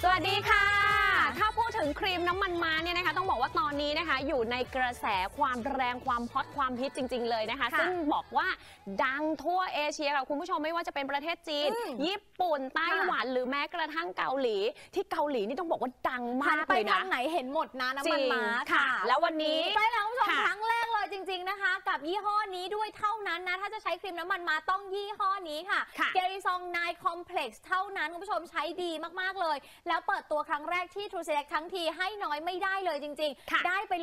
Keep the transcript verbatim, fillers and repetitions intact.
สวัสดีค่ะถ้าพูดถึงครีมน้ำมันม้าเนี่ยนะคะต้องบอกว่าตอนนี้นะคะอยู่ในกระแสความแรงความฮอตความฮิตจริงๆเลยนะคะซึ่งบอกว่าดังทั่วเอเชียค่ะคุณผู้ชมไม่ว่าจะเป็นประเทศจีนญี่ปุ่นไต้หวันหรือแม้กระทั่งเกาหลีที่เกาหลีนี่ต้องบอกว่าดังมากเลยนะไปทางไหนเห็นหมดนะน้ำมันม้าค่ะแล้ววันนี้ใช่แล้วคุณผู้ชมครั้งแรกเลยจริงๆนะคะกับยี่ห้อนี้ด้วยเท่านั้นนะถ้าจะใช้ครีมน้ำมันม้าต้องยี่ห้อนี้ค่ะเกริซองไนคอมเพล็กซ์เท่านั้นคุณผู้ชมใช้ดีมากๆเลยแล้วเปิดตัวครั้งแรกที่ True Select ทั้งทีให้น้อยไม่ได้เลยจริงๆได้ไป